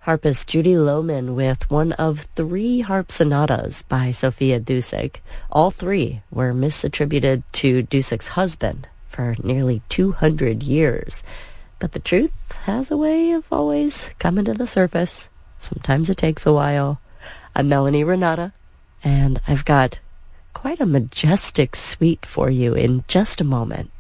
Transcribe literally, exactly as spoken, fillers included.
Harpist Judy Lohman with one of three harp sonatas by Sophia Dusick. All three were misattributed to Dusick's husband for nearly two hundred years. But the truth has a way of always coming to the surface. Sometimes it takes a while. I'm Melanie Renata, and I've got quite a majestic suite for you in just a moment.